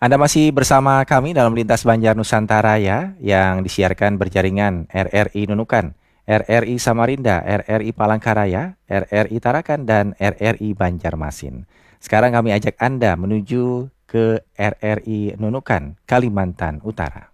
Anda masih bersama kami dalam Lintas Banjar Nusantara ya, yang disiarkan berjaringan RRI Nunukan, RRI Samarinda, RRI Palangkaraya, RRI Tarakan, dan RRI Banjarmasin. Sekarang kami ajak Anda menuju ke RRI Nunukan, Kalimantan Utara.